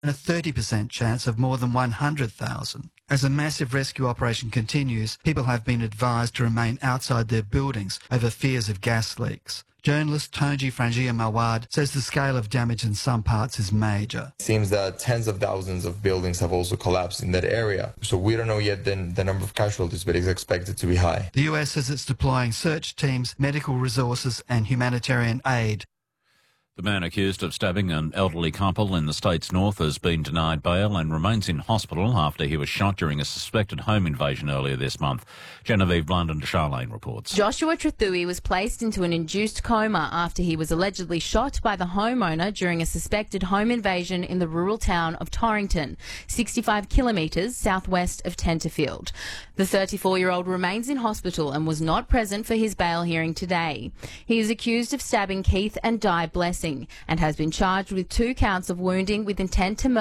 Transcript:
and a 30% chance of more than 100,000. As a massive rescue operation continues, people have been advised to remain outside their buildings over fears of gas leaks. Journalist Tonji Frangiya-Mawad says the scale of damage in some parts is major. It seems that tens of thousands of buildings have also collapsed in that area. So we don't know yet the number of casualties, but it's expected to be high. The US says it's deploying search teams, medical resources and humanitarian aid. The man accused of stabbing an elderly couple in the state's north has been denied bail and remains in hospital after he was shot during a suspected home invasion earlier this month. Genevieve Blunden to Charlene reports. Joshua Trethui was placed into an induced coma after he was allegedly shot by the homeowner during a suspected home invasion in the rural town of Torrington, 65 kilometres southwest of Tenterfield. The 34-year-old remains in hospital and was not present for his bail hearing today. He is accused of stabbing Keith and Di Blessing and has been charged with 2 counts of wounding with intent to murder